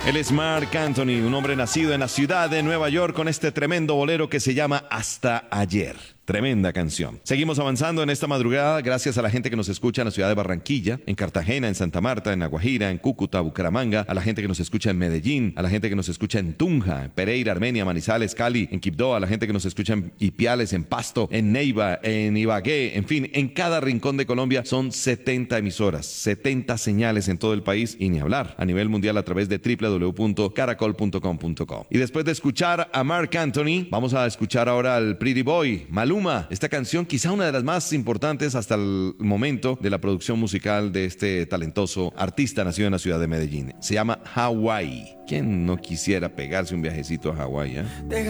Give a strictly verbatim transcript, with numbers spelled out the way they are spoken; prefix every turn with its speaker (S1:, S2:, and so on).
S1: Él es Marc Anthony, un hombre nacido en la ciudad de Nueva York con este tremendo bolero que se llama Hasta Ayer. Tremenda canción. Seguimos avanzando en esta madrugada gracias a la gente que nos escucha en la ciudad de Barranquilla, en Cartagena, en Santa Marta, en La Guajira, en Cúcuta, Bucaramanga, a la gente que nos escucha en Medellín, a la gente que nos escucha en Tunja, en Pereira, Armenia, Manizales, Cali, en Quibdó, a la gente que nos escucha en Ipiales, en Pasto, en Neiva, en Ibagué, en fin, en cada rincón de Colombia son setenta emisoras, setenta señales en todo el país y ni hablar a nivel mundial a través de doble u doble u doble u punto caracol punto com punto co. Y después de escuchar a Marc Anthony, vamos a escuchar ahora al Pretty Boy, Maluma. Esta canción quizá una de las más importantes hasta el momento de la producción musical de este talentoso artista nacido en la ciudad de Medellín. Se llama Hawaii. ¿Quién no quisiera pegarse un viajecito a Hawái? ¿eh?